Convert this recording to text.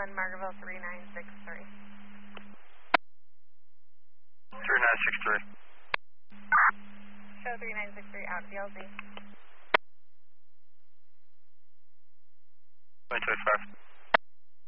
on Margaretville 3963. 3963. Show 3963 out DLZ. 2025.